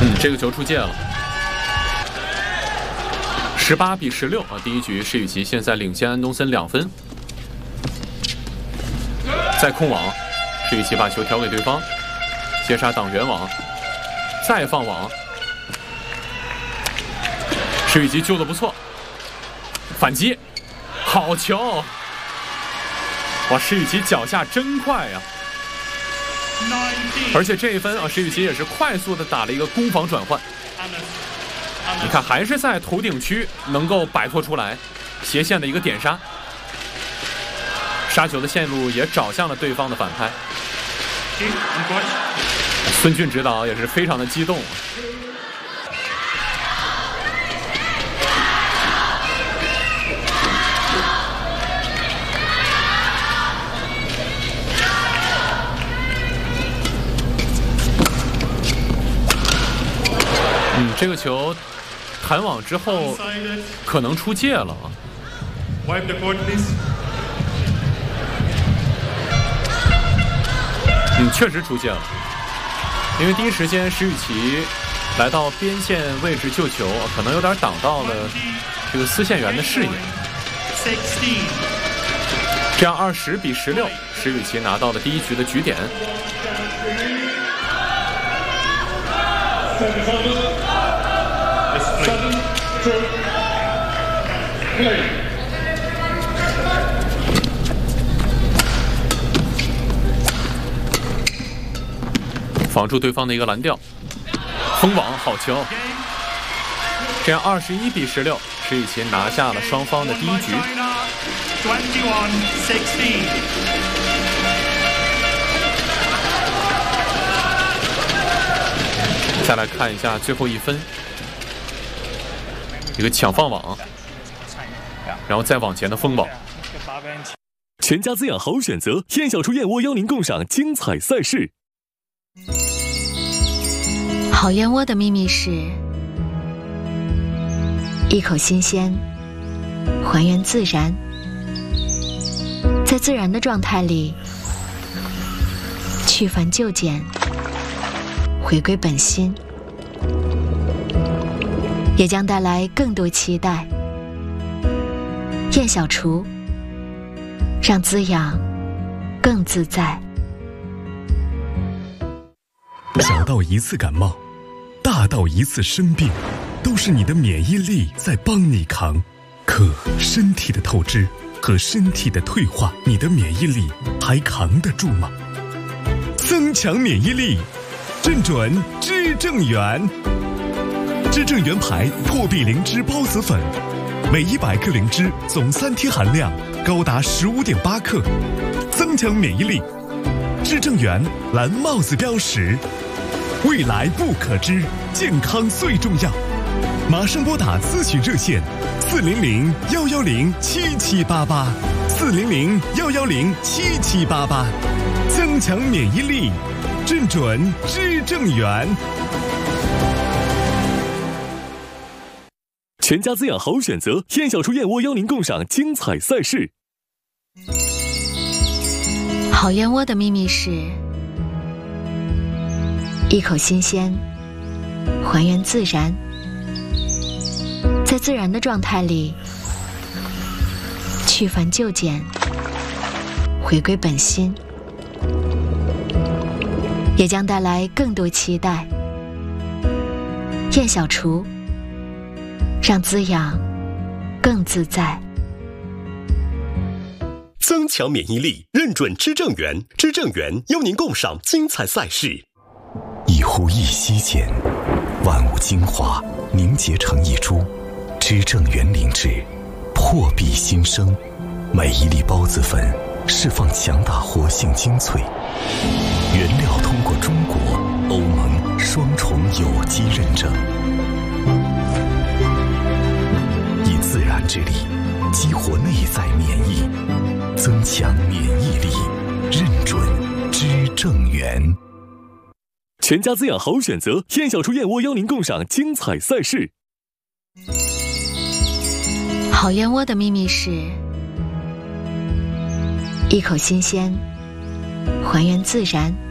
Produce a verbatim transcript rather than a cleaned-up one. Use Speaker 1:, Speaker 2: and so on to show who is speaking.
Speaker 1: 嗯，这个球出界了。十八比十六啊，第一局施雨琦现在领先安东森两分。再控网，施雨琦把球调给对方，接杀挡圆网，再放网。施雨琦救得不错，反击，好球！哇，施雨琦脚下真快呀！而且这一分啊，施雨琦也是快速的打了一个攻防转换。你看，还是在头顶区能够摆脱出来斜线的一个点杀，杀球的线路也找向了对方的反拍。孙俊指导也是非常的激动。嗯，这个球弹网之后可能出界了啊。嗯，确实出界了，因为第一时间施雨琦来到边线位置救球，可能有点挡到了这个丝线员的视野。这样二十比十六，施雨琦拿到了第一局的局点。防住对方的一个拦吊，封网，好球！这样二十一比十六，施雨琦拿下了双方的第一局。再来看一下最后一分，一个抢放网，然后再往前的封网。
Speaker 2: 全家滋养好选择，燕小厨燕窝邀您共赏精彩赛事。
Speaker 3: 好燕窝的秘密是一口新鲜，还原自然，在自然的状态里去繁就简，回归本心，也将带来更多期待。燕小厨，让滋养更自在。
Speaker 2: 小到一次感冒，大到一次生病，都是你的免疫力在帮你扛。可身体的透支和身体的退化，你的免疫力还扛得住吗？增强免疫力，正准知正元。知正元牌破壁灵芝孢子粉，每一百克灵芝总三贴含量高达十五点八克，增强免疫力。知正元蓝帽子标识，未来不可知，健康最重要。马上拨打咨询热线四零零幺幺零七七八八，四零零幺幺零七七八八，增强免疫力，正准知正元。全家滋养好选择，燕小厨燕窝邀您共赏精彩赛事。
Speaker 3: 好燕窝的秘密是一口新鲜，还原自然，在自然的状态里去繁就简，回归本心，也将带来更多期待。燕小厨，让滋养更自在。
Speaker 4: 增强免疫力，认准知正元，知正元邀您共赏精彩赛事。
Speaker 2: 一呼一吸间，万物精华凝结成一株，知正元灵芝，破壁新生。每一粒孢子粉释放强大活性精粹，原料通过中国、欧盟双重有机认证，以自然之力激活内在免疫，增强免疫力，认准知正元。全家滋养好选择，燕小厨燕窝邀您共赏精彩赛事。
Speaker 3: 好燕窝的秘密是一口新鲜，还原自然，